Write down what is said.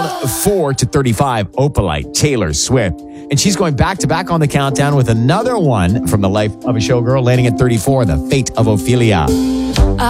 4 to 35, Opalite, Taylor Swift. And she's going back to back on the countdown with another one from the life of a showgirl, landing at 34, The Fate of Ophelia.